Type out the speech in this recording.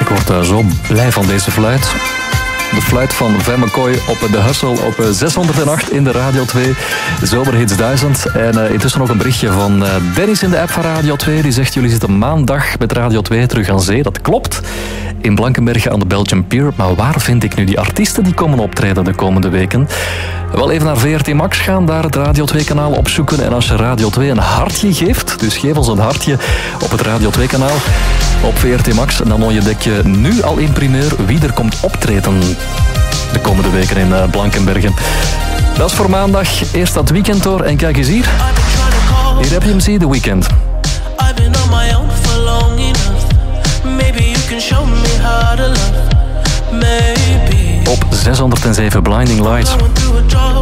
Ik word zo blij van deze fluit. De fluit van Van McCoy op de Hustle op 608 in de Radio 2 Zomerhits 1000. En intussen nog een berichtje van Dennis in de app van Radio 2. Die zegt, jullie zitten maandag met Radio 2 terug aan zee. Dat klopt. In Blankenberge aan de Belgian Pier. Maar waar vind ik nu die artiesten die komen optreden de komende weken? Wel even naar VRT Max gaan, daar het Radio 2-kanaal opzoeken. En als je Radio 2 een hartje geeft, dus geef ons een hartje op het Radio 2-kanaal op VRT Max. En dan ontdek je nu al in primeur wie er komt optreden de komende weken in Blankenberge. Dat is voor maandag. Eerst dat weekend door. En kijk eens hier. Hier heb je hem zien, The Weeknd. Op 607 Blinding Lights.